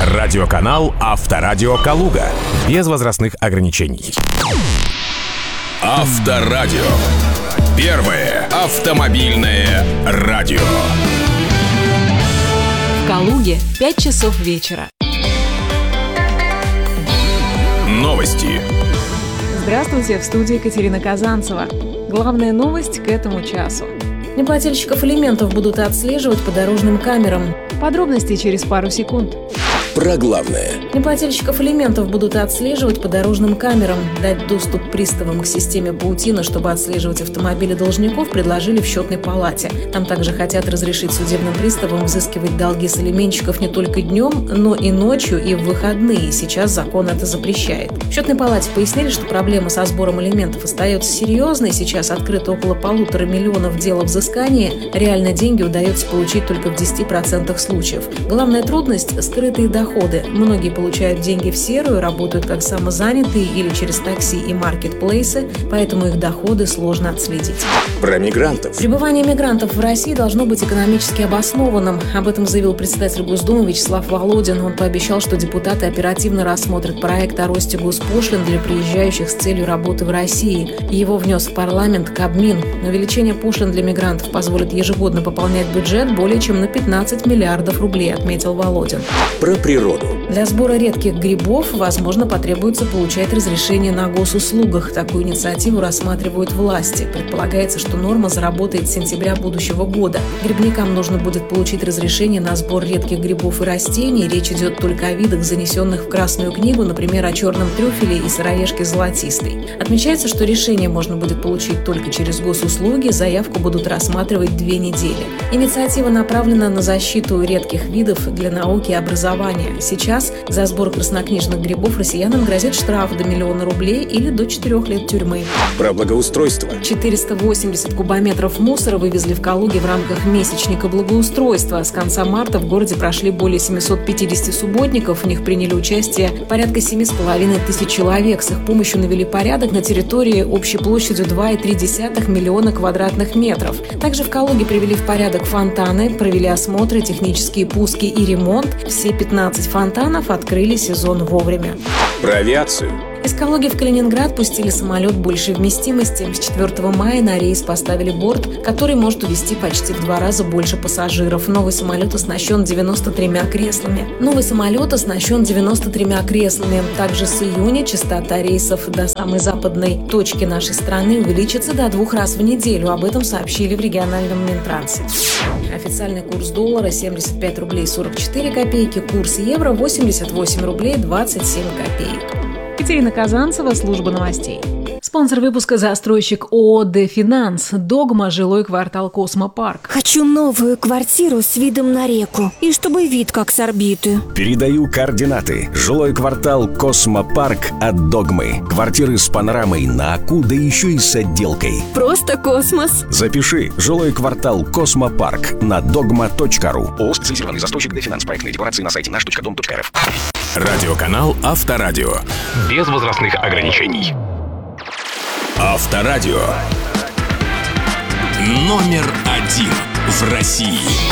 Радиоканал «Авторадио Калуга». Без возрастных ограничений. Авторадио. Первое автомобильное радио. В Калуге 5 часов вечера. Новости. Здравствуйте, в студии Екатерина Казанцева. Главная новость к этому часу. Неплательщиков алиментов будут отслеживать по дорожным камерам. Подробности через пару секунд. Про главное. Неплательщиков алиментов будут отслеживать по дорожным камерам. Дать доступ приставам к системе паутина, чтобы отслеживать автомобили должников, предложили в счетной палате. Там также хотят разрешить судебным приставам взыскивать долги с алиментщиков не только днем, но и ночью и в выходные. Сейчас закон это запрещает. В счетной палате пояснили, что проблема со сбором алиментов остается серьезной. Сейчас открыто около 1,5 миллиона дел о взыскании. Реально деньги удается получить только в 10% случаев. Главная трудность – скрытые доходы. Многие получают деньги в серую, работают как самозанятые или через такси и маркетплейсы, поэтому их доходы сложно отследить. Про мигрантов. Пребывание мигрантов в России должно быть экономически обоснованным. Об этом заявил председатель Госдумы Вячеслав Володин. Он пообещал, что депутаты оперативно рассмотрят проект о росте госпошлин для приезжающих с целью работы в России. Его внес в парламент Кабмин. Увеличение пошлин для мигрантов позволит ежегодно пополнять бюджет более чем на 15 миллиардов рублей, отметил Володин. Про природу. Для сбора редких грибов, возможно, потребуется получать разрешение на госуслугах. Такую инициативу рассматривают власти. Предполагается, что норма заработает с сентября будущего года. Грибникам нужно будет получить разрешение на сбор редких грибов и растений. Речь идет только о видах, занесенных в Красную книгу, например, о черном трюфеле и сыроежке золотистой. Отмечается, что решение можно будет получить только через госуслуги. Заявку будут рассматривать 2 недели. Инициатива направлена на защиту редких видов для науки и образования. Сейчас за сбор краснокнижных грибов россиянам грозит штраф до 1 миллиона рублей или до 4 лет тюрьмы. Про благоустройство. 480 кубометров мусора вывезли в Калуге в рамках месячника благоустройства. С конца марта в городе прошли более 750 субботников. В них приняли участие порядка 7,5 тысяч человек. С их помощью навели порядок на территории общей площадью 2,3 миллиона квадратных метров. Также в Калуге привели в порядок фонтаны, провели осмотры, технические пуски и ремонт. Все 15 фонтанов открыли сезон вовремя. Про авиацию. Из Калуги в Калининград пустили самолет большей вместимости. С 4 мая на рейс поставили борт, который может увезти почти в 2 раза больше пассажиров. Новый самолет оснащен 93 креслами. Также с июня частота рейсов до самой западной точки нашей страны увеличится до 2 раз в неделю. Об этом сообщили в региональном Минтрансе. Официальный курс доллара 75 рублей 44 копейки, курс евро 88 рублей 27 копеек. Екатерина Казанцева, служба новостей. Спонсор выпуска — застройщик ООО «Дефинанс». «Догма», жилой квартал «Космопарк». Хочу новую квартиру с видом на реку. И чтобы вид как с орбиты. Передаю координаты. Жилой квартал «Космопарк» от «Догмы». Квартиры с панорамой на Аку, да еще и с отделкой. Просто космос. Запиши. Жилой квартал «Космопарк» на dogma.ru. ООО «Специализированный застройщик «Дефинанс». Проектные декорации на сайте наш.дом.рф. Радиоканал «Авторадио». Без возрастных ограничений. Авторадио. Номер 1 в России.